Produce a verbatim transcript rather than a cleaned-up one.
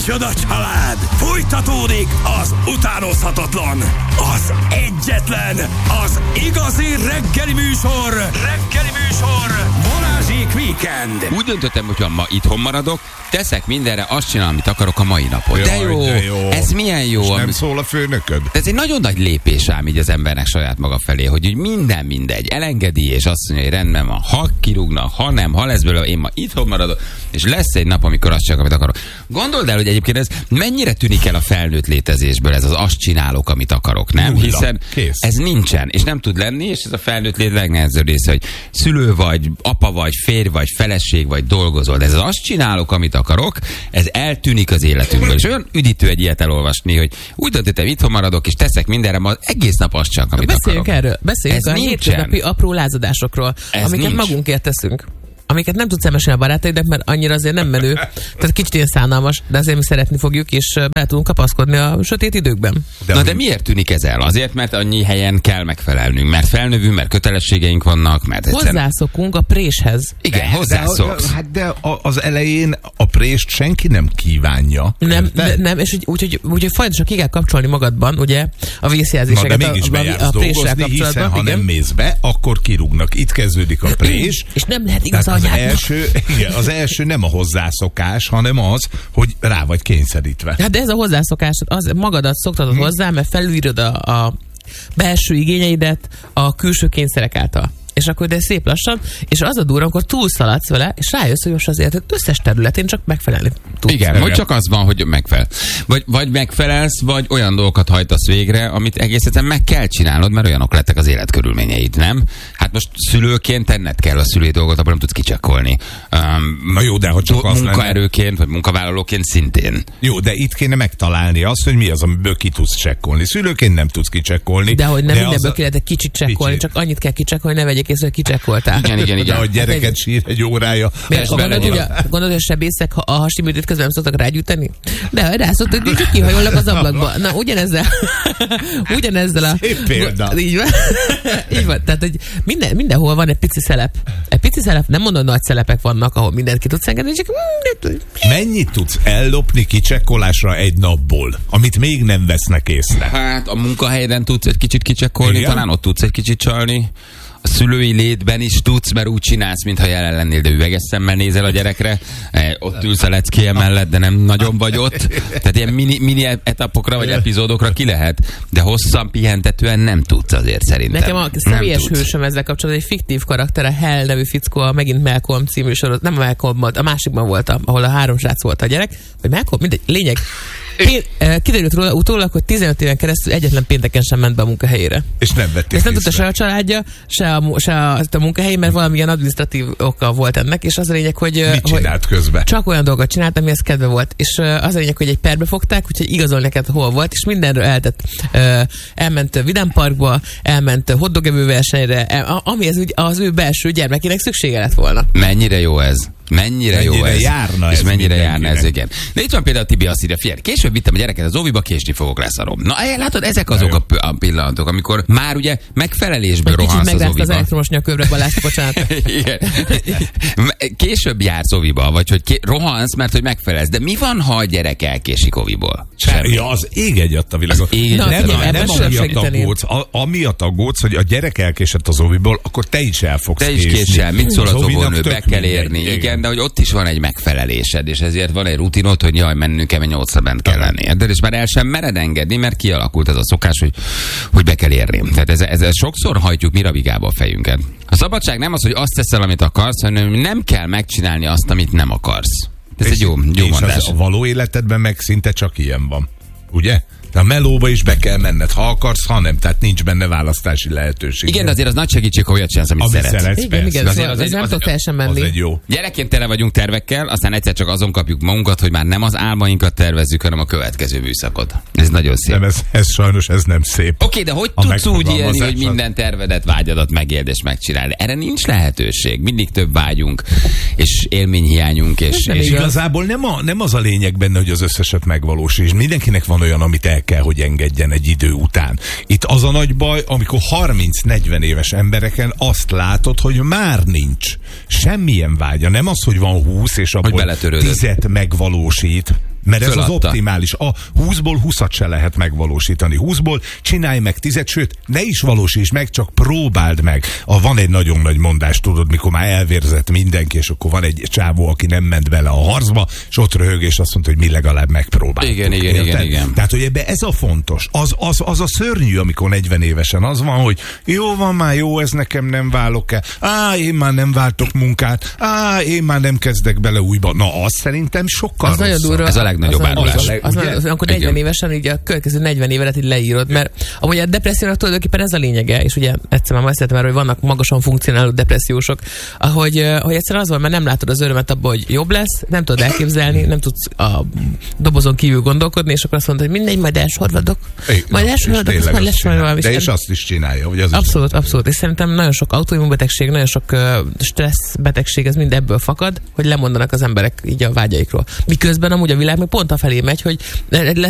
Micsoda család! Fújtatódik az utánozhatatlan, az egyetlen, az igazi reggeli műsor, reggeli műsor, Balázsék Weekend. Úgy döntöttem, hogy ha ma itthon maradok, teszek mindenre, azt csinálom, amit akarok a mai napon. De jó, de jó. Ez milyen jó. És nem ami... szól a főnököd? Ez egy nagyon nagy lépés ám így az embernek saját maga felé, hogy úgy minden mindegy, elengedi, és azt mondja, hogy rendben van, ha kirúgnak, ha nem, ha lesz belőle, én ma itthon maradok, és lesz egy nap, amikor azt csak, amit akarok. Gondold el, hogy egyébként ez mennyire tűnik el a felnőtt létezésből, ez az azt csinálok, amit akarok, nem? Nulla. Hiszen Kész. ez nincsen, és nem tud lenni, és ez a felnőtt lét legnehezebb része, hogy szülő vagy, apa vagy, férj vagy, feleség vagy, dolgozol. De ez az azt csinálok, amit akarok, ez eltűnik az életünkből. És olyan üdítő egy ilyet elolvasni, hogy úgy döntöttem, itthon maradok, és teszek mindenre, ma egész nap azt csak, amit Beszéljünk akarok. erről, beszéljünk Ez a nincsen. hétköznapi apró lázadásokról, Ez amiket nincs. magunkért teszünk. Amiket nem tudsz elmesélni a barátaidnak, mert annyira azért nem menő. Tehát kicsit ilyen szánalmas, de azért mi szeretni fogjuk, és be tudunk kapaszkodni a sötét időkben. De Na de miért tűnik ez el? Azért, mert annyi helyen kell megfelelnünk, mert felnövünk, mert kötelességeink vannak, mert egyszerűen... Hozzászokunk a préshez. Igen, hozzászoksz. De, hát de az elején a prést senki nem kívánja. Nem, Érted? nem, és úgyhogy úgy, úgy, úgy, folyamatosan ki kell kapcsolni magadban, ugye, a vészjelzéseket. Na, de mégis a, bejársz a, a préssel dolgozni, hiszen kapcsolatban. ha Igen. nem mész be, akkor kirúgnak. Itt kezdődik a prés. És nem lehet igaz Tehát az anyádnak. első, igen, az első nem a hozzászokás, hanem az, hogy rá vagy kényszerítve. Hát de ez a hozzászokás, az magadat szoktatod Hm. hozzá, mert felülírod a, a belső igényeidet a külső kényszerek által. És akkor de szép lassan, és az a durva, amikor túlszaladsz vele, és rájössz, hogy most az életed összes területén csak megfelelni tudsz. Igen, hogy csak az van, hogy megfelel. Vagy, vagy megfelelsz, vagy olyan dolgokat hajtasz végre, amit egész egyszerűen meg kell csinálnod, mert olyanok lettek az életkörülményeid, nem? Hát most szülőként tenned kell a szülői dolgot, abban nem tudsz kicsekkolni. Um, Na jó, de ha csak az munkaerőként, vagy munkavállalóként szintén. Jó, de itt kéne megtalálni azt, hogy mi az, amiből ki tudsz csekkolni. Szülőként nem tudsz kicsekkolni. De hogy nem mindenből az ki lehet egy kicsit csekkolni, Kicsit. csak annyit kell kicsekkolni, ne vegyék észre, hogy kicsekkoltál. Igen, igen, De igen. hogy gyereket sír egy órája. Miért Testben gondolod, hogy legyen. a, gondolod, hogy a sebészek ha a hasiműtét közben nem szoktak rágyújtani? De rá szoktak, hogy csak kihajolnak az ablakba. Na, ugyanezzel, ugyanezzel a... Szép példa. Így van. Így van. Tehát, hogy minden, mindenhol van egy pici szelep. Egy pici szelep, nem mondom, nagy szelepek vannak, ahol mindent ki tudsz engedni, csak... Mennyit tudsz ellopni kicsekkolásra egy napból, amit még nem vesznek észre? Hát a munkahelyeden tudsz egy kicsit kicsekkolni, Igen? talán ott tudsz egy kicsit csalni. A szülői létben is tudsz, mert úgy csinálsz, mintha jelen lennél, de üveges szemmel nézel a gyerekre. E, ott ülsz a leckéje mellett, de nem nagyon vagy ott. Tehát ilyen mini, mini etapokra vagy epizódokra ki lehet, de hosszan pihentetően nem tudsz azért szerintem. Nekem a személyes Nem tudsz. hősöm ezzel kapcsolatban egy fiktív karakter, a Hell nevű fickó, a megint Malcolm című sorozat, nem a Malcolm, a másikban voltam, ahol a három srác volt a gyerek, vagy Malcolm, mindegy, lényeg. Pén- eh, kiderült róla utólag, hogy tizenöt éven keresztül egyetlen pénteken sem ment be a munkahelyére. És nem vették Ezt nem tudta észre. se a családja, se a, mu- se a, a munkahelyi, mert valamilyen adminisztratív oka volt ennek, és az a lényeg, hogy, Mit hogy csinált közben? csak olyan dolgot csinált, amihez kedve volt. És uh, az a lényeg, hogy egy perbe fogták, úgyhogy igazol neked hol volt, és mindenről eltett. Uh, elment Vidám Parkba, elment hotdogevő versenyre, el, amihez úgy az ő belső gyermekének szüksége lett volna. Mennyire jó ez? Mennyire, Mennyire jó ez? járna és ez mennyire járna ez, mindenkinek. igen. De itt van például Tibi azt írja, figyelj, később vittem a gyereket az óviba, késni fogok, leszarom. Na, látod, ezek azok a, p- a pillanatok, amikor már ugye megfelelésből Egy kicsit rohansz az megvársz az óviba. elektromos nyakövre, Balázs, bocsánat. Igen. Később jársz óviba, vagy hogy ké- rohansz, mert hogy megfelelsz. De mi van, ha a gyerek elkésik óviból? Semmi. Ja, az ég egy adta világot. Az ég egy Na, Nem, figyelj, nem, ebben nem sem amiatt segíteném. aggódsz, a, amiatt aggódsz, hogy a gyerek elkésett az óviból, akkor te is el fogsz Te is késni. késsel, mit szól az óvinak óvónő, tök be kell mindegy. érni. Igen. igen, de hogy ott is van egy megfelelésed, és ezért van egy rutinod, hogy jaj, mennünk kell, mert nyolcra bent kell lenni. De és már el sem mered engedni, mert kialakult ez a szokás, hogy, hogy be kell érni. Tehát ezzel, ezzel sokszor hajtjuk miravigába a fejünket. A szabadság nem az, hogy azt teszel, amit akarsz, hanem nem kell megcsinálni azt, amit nem akarsz. Ez És, egy jó, jó és mondás. az a való életedben meg szinte csak ilyen van. Ugye? De a melóba is be kell menned, ha akarsz, ha nem. Tehát nincs benne választási lehetőség. Igen, de azért az nagy segítség, ha olyat csinálsz, amit Amit szeretsz. szeretsz, Igen, persze. igen, Azért szóval az ez egy- nem az tud egy- teljesen Az menni. egy jó. Gyerekként tele vagyunk tervekkel, aztán egyszer csak azon kapjuk magunkat, hogy már nem az álmainkat tervezzük, hanem a következő műszakot. Ez nagyon szép. Nem, ez, ez sajnos ez nem szép. Oké, de hogy A tudsz úgy élni, megfogalmazás hogy az- minden tervedet, vágyadat megéld és megcsinálni? Erre nincs lehetőség. Mindig több vágyunk, és élményhiányunk, és, nem és És igaz. igazából nem, a, nem az a lényeg benne, hogy az összeset megvalósít. Mindenkinek van olyan, amit el kell, hogy engedjen egy idő után. Itt az a nagy baj, amikor harminc-negyven éves embereken azt látod, hogy már nincs semmilyen vágya. Nem az, hogy van húsz, és abból beletörődött. tízet megvalósít, Mert ez Föladta. az optimális. A húszból húszat se lehet megvalósítani. húszból csinálj meg tízet, sőt, ne is valósíts meg, csak próbáld meg. A, van egy nagyon nagy mondás, tudod, mikor már elvérzett mindenki, és akkor van egy csávó, aki nem ment bele a harcba, és ott röhög, és azt mondta, hogy mi legalább megpróbáltuk. Igen, igen, igen, igen. Tehát, hogy ebbe ez a fontos. Az, az, az a szörnyű, amikor negyven évesen az van, hogy jó van már, jó, ez nekem nem válok el. Á, én már nem váltok munkát. Á, én már nem kezdek bele újba. Na, az szerintem sokkal Az nagyon durva. Ez a legnagyobb az árulás. Az, az, az, az, amikor negyven Igen. évesen így a következő negyven évet így leírod, mert amúgy a depressziónak tulajdonképpen ez a lényege, és ugye egyszer már beszéltem erről, hogy vannak magasan funkcionáló depressziósok, ahogy, ahogy egyszer az van, mert nem látod az örömet abban, hogy jobb lesz, nem tudod elképzelni, nem tudsz a dobozon kívül gondolkodni, és akkor azt mondod, hogy mindegy, majd elsorvadok. Majd elsorvadok, és majd lesz majd valami. De és azt is csinálja, hogy az Abszolút, is abszolút. És szerintem nagyon sok autoimmunbetegség, nagyon sok uh, stressz betegség, ez mind ebből fakad, hogy lemondanak az emberek így a vágyaikról. Miközben amúgy a világ meg pont afelé megy, hogy